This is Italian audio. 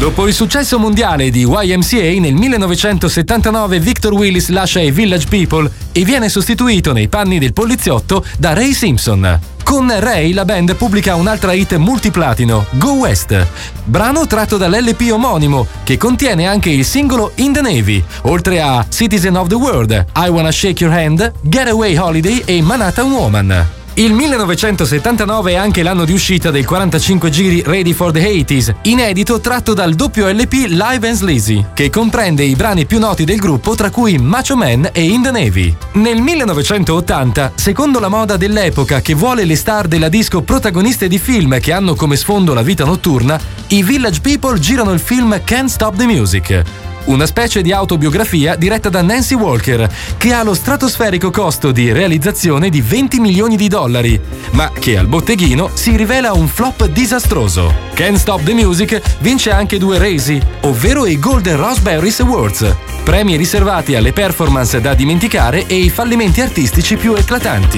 Dopo il successo mondiale di YMCA, nel 1979 Victor Willis lascia i Village People e viene sostituito nei panni del poliziotto da Ray Simpson. Con Ray la band pubblica un'altra hit multiplatino, Go West, brano tratto dall'LP omonimo, che contiene anche il singolo In the Navy, oltre a Citizen of the World, I Wanna Shake Your Hand, Getaway Holiday e Manhattan Woman. Il 1979 è anche l'anno di uscita del 45 giri Ready for the 80s, inedito tratto dal doppio LP Live and Sleazy, che comprende i brani più noti del gruppo, tra cui Macho Man e In the Navy. Nel 1980, secondo la moda dell'epoca che vuole le star della disco protagoniste di film che hanno come sfondo la vita notturna, i Village People girano il film Can't Stop the Music, una specie di autobiografia diretta da Nancy Walker, che ha lo stratosferico costo di realizzazione di $20 milioni, ma che al botteghino si rivela un flop disastroso. Can't Stop the Music vince anche 2 Razzie, ovvero i Golden Raspberries Awards, premi riservati alle performance da dimenticare e ai fallimenti artistici più eclatanti.